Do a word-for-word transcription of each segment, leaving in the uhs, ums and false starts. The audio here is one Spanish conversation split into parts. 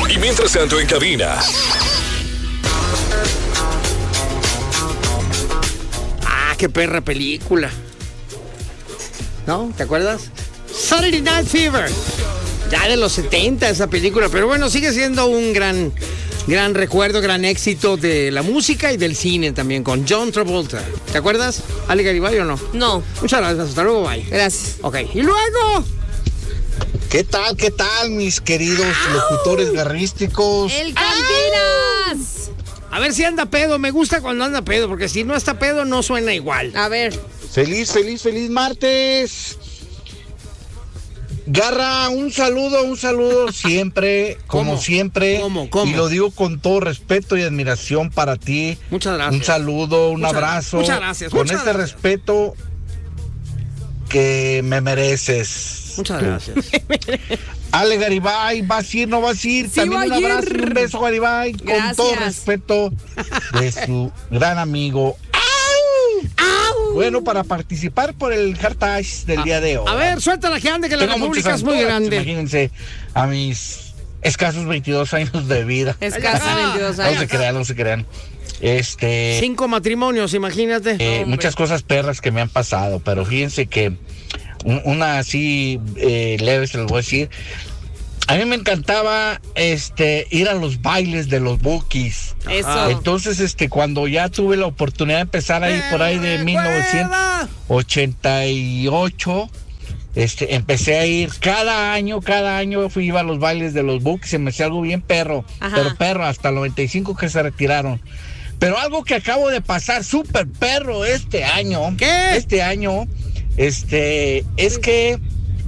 Y mientras tanto en cabina. Ah, qué perra película. ¿No? ¿Te acuerdas? Saturday Night Fever. Ya de los setenta esa película, pero bueno, sigue siendo un gran, gran recuerdo, gran éxito de la música y del cine también, con John Travolta. ¿Te acuerdas? ¿Ale Garibay o no? No. Muchas gracias, hasta luego, bye. Gracias. Ok, y luego... ¿Qué tal, qué tal, mis queridos locutores garrísticos? ¡El Cantinas! A ver si anda pedo, me gusta cuando anda pedo, porque si no está pedo no suena igual. A ver. Feliz, feliz, feliz martes. Garra, un saludo, un saludo siempre, como ¿Cómo? siempre. ¿Cómo? ¿Cómo? Y lo digo con todo respeto y admiración para ti. Muchas gracias. Un saludo, un Muchas- abrazo. muchas gracias, Con muchas este gracias. respeto que me mereces. Muchas gracias. Ale Garibay, ¿vas a ir, no vas a ir? Sí, También voy un a ir. abrazo y un beso, Garibay. Con Gracias. todo respeto de su gran amigo. Bueno, para participar por el Hartage del día de hoy. A ver, suéltala que ande, que la Tengo República muchos es muy antojos, grande. Imagínense a mis escasos veintidós años de vida. Escasos Ah, veintidós No años. se crean, no se crean. Este, Cinco matrimonios, imagínate. eh, muchas cosas perras que me han pasado, pero fíjense que un- una así eh, leve se los voy a decir. A mí me encantaba este ir a los bailes de los Bukis. Eso. Entonces, este, cuando ya tuve la oportunidad de empezar ahí por ahí de mil novecientos ochenta y ocho, este, empecé a ir cada año, cada año fui iba a los bailes de los Bukis, se me hacía algo bien perro, Ajá. pero perro, hasta el noventa y cinco que se retiraron. Pero algo que acabo de pasar súper perro este año, ¿Qué? este año, este, es que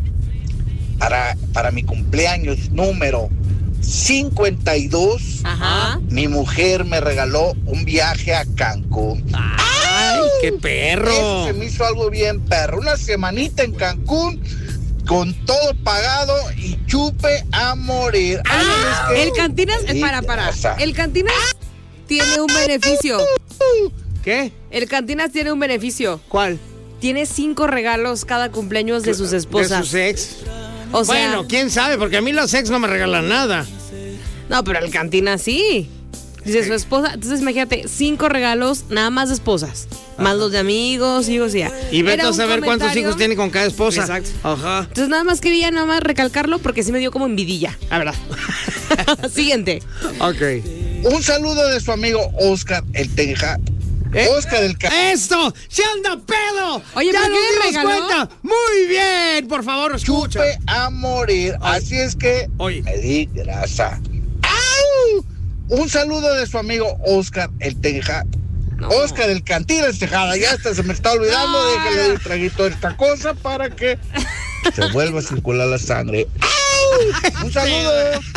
para, para mi cumpleaños número cincuenta y dos, Ajá. mi mujer me regaló un viaje a Cancún. Ay, qué perro. Eso se me hizo algo bien perro. Una semanita en Cancún con todo pagado y chupe a morir. Ay, es que- El Cantinas, Sí, para, para. raza. El Cantinas tiene un beneficio. ¿Qué? El Cantinas tiene un beneficio. ¿Cuál? Tiene cinco regalos cada cumpleaños de sus De esposas. sus ex. O sea, Bueno, quién sabe, porque a mí las ex no me regalan nada. no, pero el Cantinas sí. Dice su esposa. Entonces, imagínate, cinco regalos nada más de esposas. Más los de amigos, hijos y ya. Y vete Era a un saber cuántos comentario. hijos tiene con cada esposa. Exacto. Ajá. Entonces, nada más quería nada más recalcarlo porque sí me dio como envidilla, la verdad. Siguiente. Ok. Un saludo de su amigo Oscar el Teja. ¿Eh? Oscar el Ca- ¡Esto! ¡Se anda pedo! Oye, ¡ya ¿pero nos qué le dimos regaló? cuenta! ¡Muy bien! Por favor, escucha. chupe a morir. Ay. Así es que Oye. me di grasa. ¡Au! Un saludo de su amigo Oscar el Teja. No. Oscar el Cantinas Tejada. Ya hasta se me está olvidando. No. Déjale un traguito a esta cosa para que se vuelva a circular la sangre. ¡Au! Un saludo.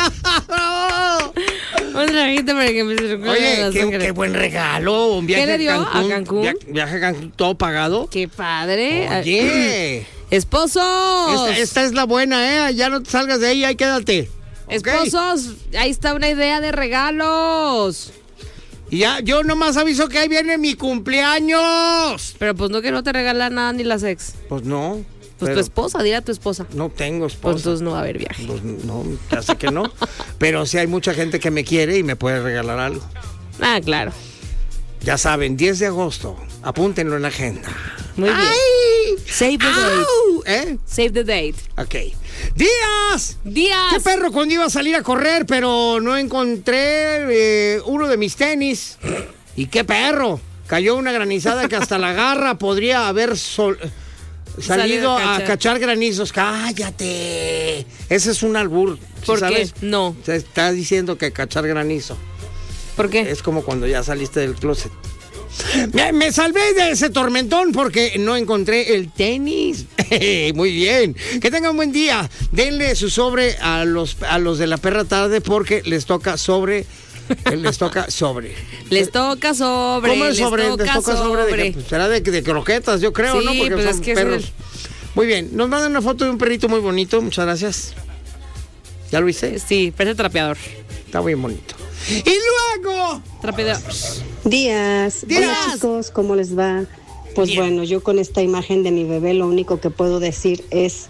Un trajito para que me se recuerde Oye, la qué, sangre. qué buen regalo. Un viaje ¿Qué le dio a Cancún. a Cancún? Via- Viaje a Cancún, todo pagado. Qué padre. Oye. Esposos. Esta, esta es la buena, ¿eh? Ya no te salgas de ahí, ahí quédate. ¿Ok? Esposos, ahí está una idea de regalos. Y ya, yo nomás aviso que ahí viene mi cumpleaños. Pero pues no que no te regalan nada ni las ex. Pues no. Pues pero tu esposa, dile a tu esposa. No tengo Pues esposa. entonces no va a haber viaje. Pues no, ya sé que no. Pero sí hay mucha gente que me quiere y me puede regalar algo. Ah, claro. Ya saben, diez de agosto. Apúntenlo en la agenda. Muy bien. ¡Ay! Save the date. ¡Au! ¿Eh? Save the date. Ok. ¡Díaz! Díaz. ¡Qué perro cuando iba a salir a correr, pero no encontré eh, uno de mis tenis! ¡Y qué perro! Cayó una granizada que hasta la garra podría haber sol- salido Salido a a cachar. cachar granizos. ¡Cállate! Ese es un albur. ¿sí ¿Por qué? sabes? No. Se está diciendo que cachar granizo. ¿Por qué? Es como cuando ya saliste del closet. Me, me salvé de ese tormentón porque no encontré el tenis. Muy bien. Que tengan un buen día. Denle su sobre a los, a los de la perra tarde porque les toca sobre. Les toca sobre. Les toca sobre. ¿Cómo es les sobre? Toca les toca sobre. sobre. de qué? Pues será de, de croquetas, yo creo, Sí, ¿no? Porque pues son es que es perros. el- Muy bien. Nos mandan una foto de un perrito muy bonito. Muchas gracias. ¿Ya lo hice? Sí, parece trapeador. Está muy bonito. Y luego. Trapeador. Días. Días. Hola chicos, ¿cómo les va? Pues Bien. bueno, yo con esta imagen de mi bebé lo único que puedo decir es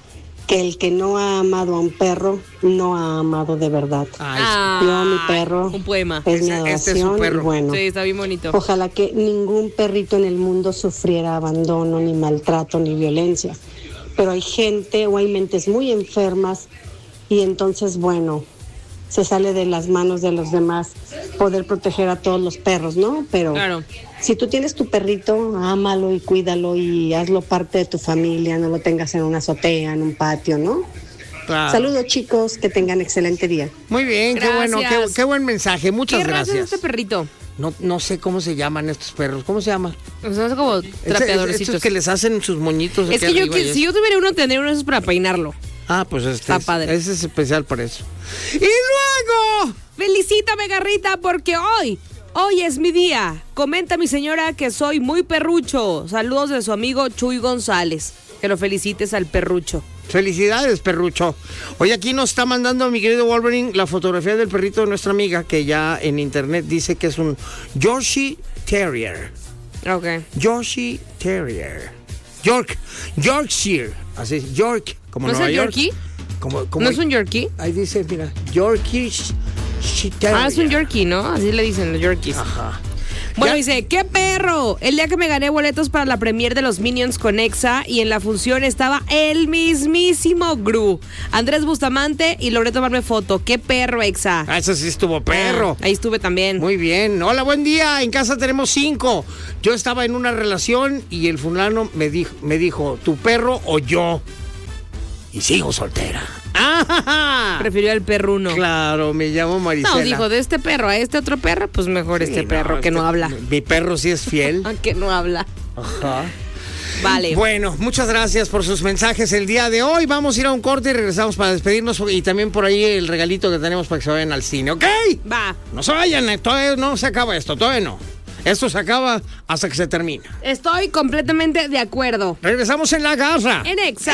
que el que no ha amado a un perro, no ha amado de verdad. Ay, Yo, mi perro, un poema. es mi Ese- este es su adoración, perro. y bueno, Sí, está bien bonito. ojalá que ningún perrito en el mundo sufriera abandono, ni maltrato, ni violencia. Pero hay gente o hay mentes muy enfermas y entonces, bueno, se sale de las manos de los demás poder proteger a todos los perros, ¿no? Pero Claro. si tú tienes tu perrito, ámalo y cuídalo y hazlo parte de tu familia, no lo tengas en una azotea, en un patio, ¿no? claro. Saludos, chicos, que tengan excelente día. Muy bien, qué bueno, qué, Gracias. qué buen mensaje. Muchas ¿Qué raza gracias. es este perrito? No, no sé cómo se llaman estos perros. ¿Cómo se llama? O sea, son como Ese- trapeadorcitos. Estos que les hacen sus moñitos. Es aquí que yo, arriba que, y si eso. yo tuviera uno, tendría uno de esos para peinarlo. Ah, pues este Está es, padre. ese es especial para eso. Y luego... Felicítame, Garrita, porque hoy, hoy es mi día. Comenta mi señora que soy muy perrucho. Saludos de su amigo Chuy González. Que lo felicites al perrucho. Felicidades, perrucho. Hoy aquí nos está mandando mi querido Wolverine la fotografía del perrito de nuestra amiga, que ya en internet dice que es un Yorkshire Terrier. Ok. Yorkshire Terrier. York, Yorkshire. Así es, York, como ¿No es Nueva el York. Yorkie? Como, como, ¿No es un Yorkie? Ahí dice, mira, Yorkshire Terrier. Ah, es un Yorkie, ¿no? Así le dicen los Yorkies. Ajá. Bueno, Ya- dice, ¡qué perro! El día que me gané boletos para la premier de los Minions con Exa y en la función estaba el mismísimo Gru, Andrés Bustamante y logré tomarme foto. ¡Qué perro, Exa! Ah, ese sí estuvo perro. Ah, ahí estuve también. Muy bien. Hola, buen día. En casa tenemos cinco. Yo estaba en una relación y el fulano me dijo, me dijo, ¿tu perro o yo? Y sigo soltera. ¡Ah! Prefirió al perruno. Claro, me llamo Marisela. No, dijo, de este perro a este otro perro, pues mejor Sí, este perro que no este- habla. Mi perro sí es fiel. Ah, que no habla. Ajá. Vale. Bueno, muchas gracias por sus mensajes el día de hoy. Vamos a ir a un corte y regresamos para despedirnos y también por ahí el regalito que tenemos para que se vayan al cine, ¿ok? Va. No se vayan, eh, todavía no se acaba esto, todavía no. Esto se acaba hasta que se termina. Estoy completamente de acuerdo. Regresamos en la garra. En Exa.